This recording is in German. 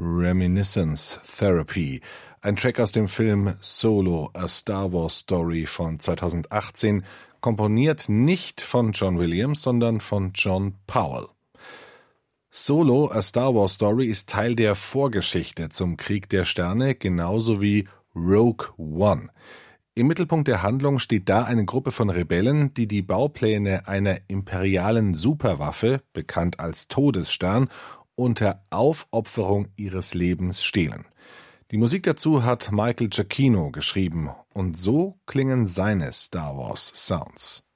Reminiscence Therapy, ein Track aus dem Film Solo, A Star Wars Story von 2018, komponiert nicht von John Williams, sondern von John Powell. Solo, A Star Wars Story ist Teil der Vorgeschichte zum Krieg der Sterne, genauso wie Rogue One. Im Mittelpunkt der Handlung steht da eine Gruppe von Rebellen, die die Baupläne einer imperialen Superwaffe, bekannt als Todesstern, unter Aufopferung ihres Lebens stehlen. Die Musik dazu hat Michael Giacchino geschrieben und so klingen seine Star Wars Sounds.